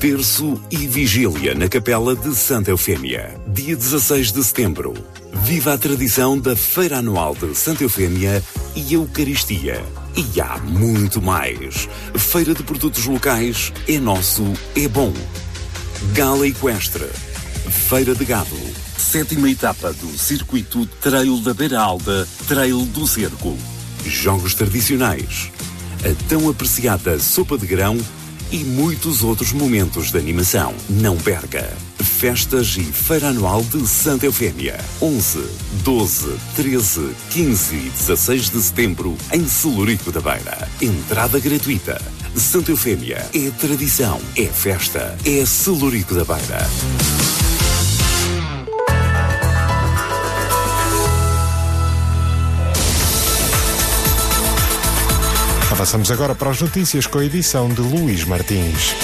Terço e vigília na Capela de Santa Eufémia. Dia 16 de setembro. Viva a tradição da Feira Anual de Santa Eufémia e Eucaristia. E há muito mais. Feira de produtos locais é nosso, é bom. Gala Equestre. Feira de Gado. 7ª etapa do Circuito Trail da Beira Alta, Trail do Cerco. Jogos tradicionais. A tão apreciada sopa de grão e muitos outros momentos de animação. Não perca! Festas e Feira Anual de Santa Eufémia. 11, 12, 13, 15 e 16 de setembro em Celurico da Beira. Entrada gratuita. Santa Eufémia é tradição, é festa, é Celurico da Beira. Avançamos agora para as notícias com a edição de Luís Martins.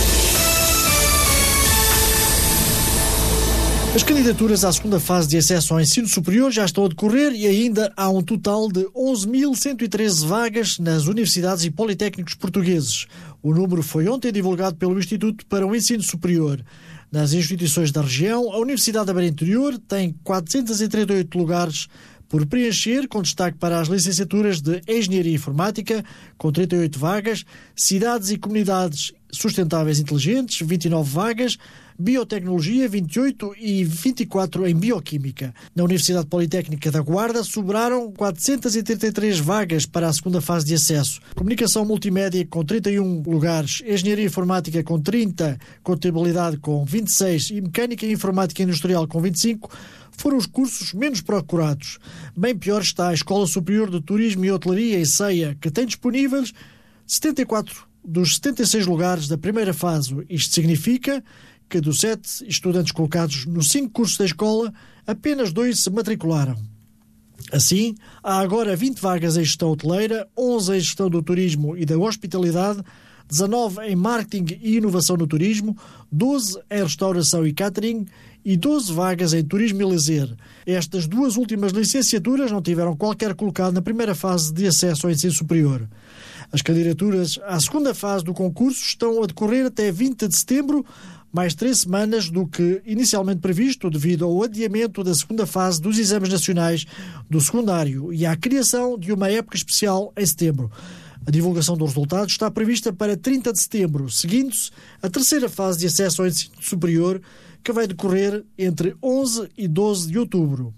As candidaturas à segunda fase de acesso ao ensino superior já estão a decorrer e ainda há um total de 11.113 vagas nas universidades e politécnicos portugueses. O número foi ontem divulgado pelo Instituto para o Ensino Superior. Nas instituições da região, a Universidade da Beira Interior tem 438 lugares por preencher, com destaque para as licenciaturas de Engenharia Informática, com 38 vagas, Cidades e Comunidades Sustentáveis Inteligentes, 29 vagas, Biotecnologia, 28 e 24 em Bioquímica. Na Universidade Politécnica da Guarda, sobraram 433 vagas para a segunda fase de acesso. Comunicação Multimédia com 31 lugares, Engenharia Informática com 30, Contabilidade com 26 e Mecânica e Informática Industrial com 25, foram os cursos menos procurados. Bem pior está a Escola Superior de Turismo e Hotelaria em Ceia, que tem disponíveis 74 dos 76 lugares da primeira fase. Isto significa que dos 7 estudantes colocados nos 5 cursos da escola, apenas 2 se matricularam. Assim, há agora 20 vagas em gestão hoteleira, 11 em gestão do turismo e da hospitalidade, 19 em marketing e inovação no turismo, 12 em restauração e catering e 12 vagas em turismo e lazer. Estas duas últimas licenciaturas não tiveram qualquer colocado na primeira fase de acesso ao ensino superior. As candidaturas à segunda fase do concurso estão a decorrer até 20 de setembro, mais 3 semanas do que inicialmente previsto devido ao adiamento da segunda fase dos exames nacionais do secundário e à criação de uma época especial em setembro. A divulgação dos resultados está prevista para 30 de setembro, seguindo-se a terceira fase de acesso ao ensino superior, que vai decorrer entre 11 e 12 de outubro.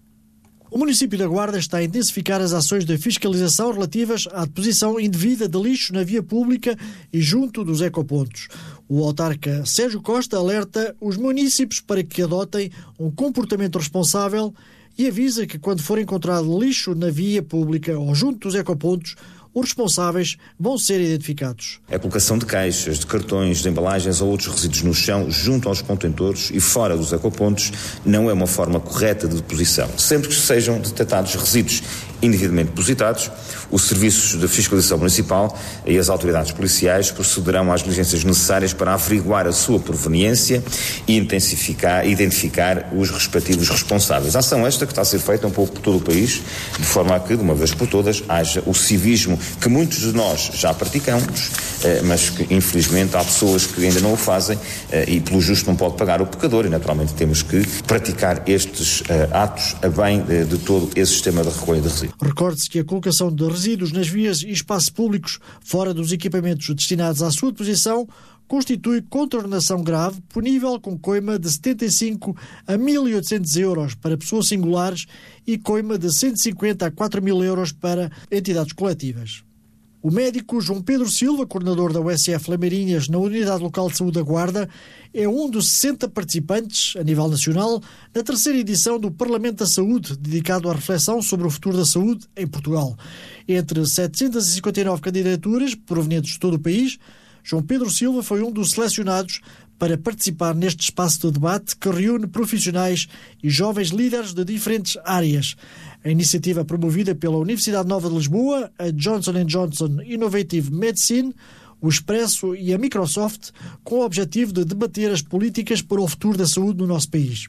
O município da Guarda está a intensificar as ações de fiscalização relativas à deposição indevida de lixo na via pública e junto dos ecopontos. O autarca Sérgio Costa alerta os municípios para que adotem um comportamento responsável e avisa que quando for encontrado lixo na via pública ou junto dos ecopontos, os responsáveis vão ser identificados. A colocação de caixas, de cartões, de embalagens ou outros resíduos no chão, junto aos contentores e fora dos ecopontos, não é uma forma correta de deposição. Sempre que sejam detectados resíduos indevidamente depositados, os serviços de fiscalização municipal e as autoridades policiais procederão às diligências necessárias para averiguar a sua proveniência e identificar os respectivos responsáveis. A ação esta que está a ser feita um pouco por todo o país, de forma a que, de uma vez por todas, haja o civismo que muitos de nós já praticamos, mas que, infelizmente, há pessoas que ainda não o fazem e, pelo justo, não pode pagar o pecador e, naturalmente, temos que praticar estes atos a bem de todo esse sistema de recolha de resíduos. Recorde-se que a colocação de resíduos nas vias e espaços públicos fora dos equipamentos destinados à sua deposição constitui contraordenação grave, punível com coima de 75 a 1.800 euros para pessoas singulares e coima de 150 a 4.000 euros para entidades coletivas. O médico João Pedro Silva, coordenador da USF Lameirinhas na Unidade Local de Saúde da Guarda, é um dos 60 participantes, a nível nacional, na terceira edição do Parlamento da Saúde, dedicado à reflexão sobre o futuro da saúde em Portugal. Entre 759 candidaturas provenientes de todo o país, João Pedro Silva foi um dos selecionados para participar neste espaço de debate que reúne profissionais e jovens líderes de diferentes áreas. A iniciativa promovida pela Universidade Nova de Lisboa, a Johnson & Johnson Innovative Medicine, o Expresso e a Microsoft, com o objetivo de debater as políticas para o futuro da saúde no nosso país.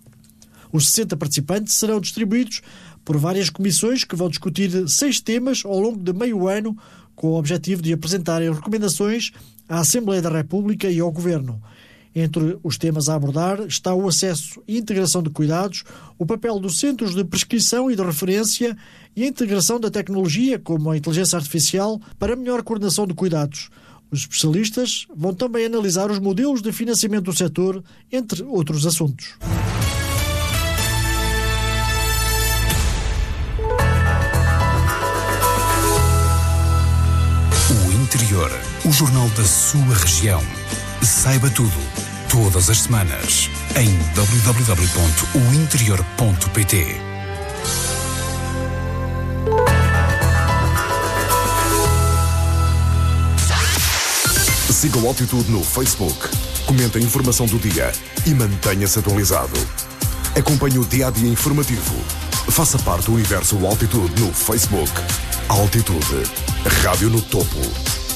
Os 60 participantes serão distribuídos por várias comissões que vão discutir 6 temas ao longo de meio ano, com o objetivo de apresentarem recomendações à Assembleia da República e ao Governo. Entre os temas a abordar está o acesso e integração de cuidados, o papel dos centros de prescrição e de referência e a integração da tecnologia, como a inteligência artificial, para melhor coordenação de cuidados. Os especialistas vão também analisar os modelos de financiamento do setor, entre outros assuntos. O Interior, o jornal da sua região. Saiba tudo, todas as semanas, em www.ointerior.pt. Siga o Altitude no Facebook, comente a informação do dia e mantenha-se atualizado. Acompanhe o dia-a-dia informativo. Faça parte do universo Altitude no Facebook. Altitude, rádio no topo.